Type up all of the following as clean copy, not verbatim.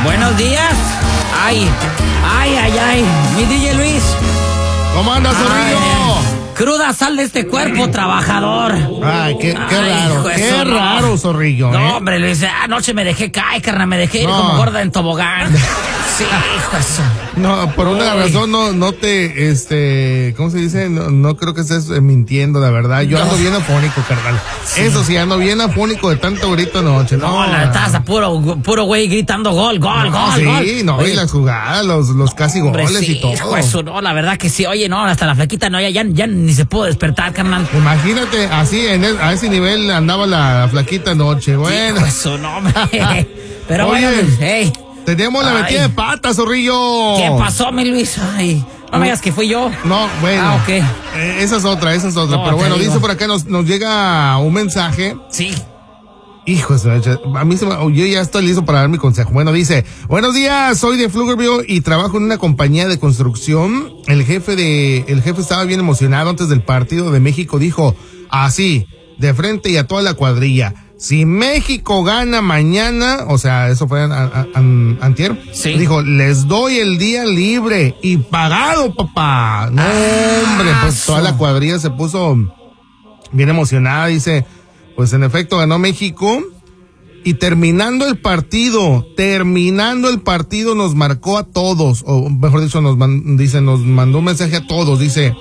Buenos días. Ay, mi DJ Luis. ¿Cómo andas, Zorrillo? Cruda sal de este cuerpo trabajador. Ay, qué raro, qué raro, Zorrillo. No, hombre, Luis, anoche me dejé caer, carnal, me dejé ir como gorda en tobogán. Sí, hijo eso. No, por una razón no te, ¿cómo se dice? No creo que estés mintiendo, la verdad. Yo ando bien afónico, carnal. Sí. Eso sí, ando bien afónico de tanto grito anoche. No, la estás a puro güey gritando gol. Sí, gol. No, oye, y las jugadas, los casi goles sí, y todo. Hijo eso, no, la verdad que sí. Oye, no, hasta la flaquita no, ya ni se pudo despertar, carnal. Imagínate, así, a ese nivel andaba la flaquita anoche, bueno. Hijo eso, no, hombre. Pero oye, bueno, hey. Teníamos la metida de pata, Zorrillo. ¿Qué pasó, mi Luis? Ay, no me digas que fui yo. No, bueno. Ok. Esa es otra. No, pero bueno, dice por acá, nos llega un mensaje. Sí. Hijo, a mí yo ya estoy listo para dar mi consejo. Bueno, dice, buenos días, soy de Pflugerville y trabajo en una compañía de construcción. El jefe estaba bien emocionado antes del partido de México. Dijo, así, de frente y a toda la cuadrilla. Si México gana mañana, o sea, eso fue antier, sí. Dijo, les doy el día libre y pagado, papá. No, hombre, pues toda la cuadrilla se puso bien emocionada, dice, pues en efecto ganó México y terminando el partido nos marcó a todos, o mejor dicho, nos mandó un mensaje a todos, dice,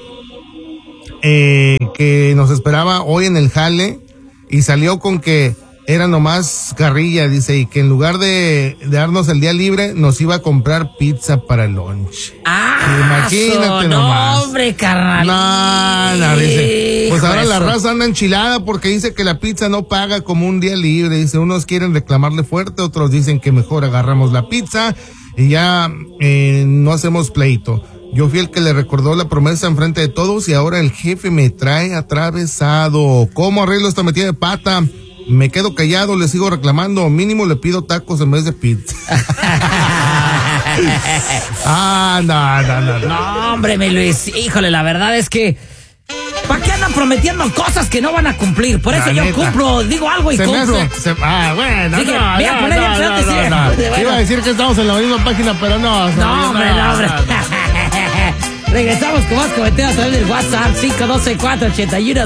que nos esperaba hoy en el jale. Y salió con que era nomás carrilla, dice, y que en lugar de darnos el día libre, nos iba a comprar pizza para el lunch. Imagínate nomás. No, hombre, carnal. No, dice. Pues ahora la raza anda enchilada porque dice que la pizza no paga como un día libre. Dice, unos quieren reclamarle fuerte, otros dicen que mejor agarramos la pizza y ya no hacemos pleito. Yo fui el que le recordó la promesa enfrente de todos y ahora el jefe me trae atravesado. ¿Cómo arreglo esta metida de pata? Me quedo callado, le sigo reclamando. Mínimo le pido tacos en vez de pizza. No. No, hombre, mi Luis, híjole, la verdad es que ¿para qué andan prometiendo cosas que no van a cumplir? Por eso yo cumplo, digo algo y cumplo. Bueno, dije, voy a poner enfrente. Bueno. Iba a decir que estamos en la misma página, pero no. No, hombre. Regresamos con más comentarios a través del WhatsApp 512-481